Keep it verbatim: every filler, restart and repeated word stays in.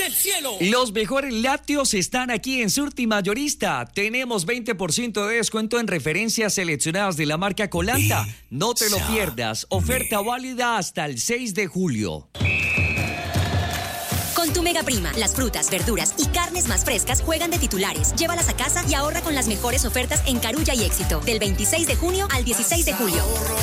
del cielo! Los mejores lácteos están aquí en Surti Mayorista. Tenemos veinte por ciento de descuento en referencias seleccionadas de la marca Colanta. No te lo pierdas. Oferta válida hasta el seis de julio. Con tu Mega Prima, las frutas, verduras y carnes más frescas juegan de titulares. Llévalas a casa y ahorra con las mejores ofertas en Carulla y Éxito. Del veintiséis de junio al dieciséis de julio.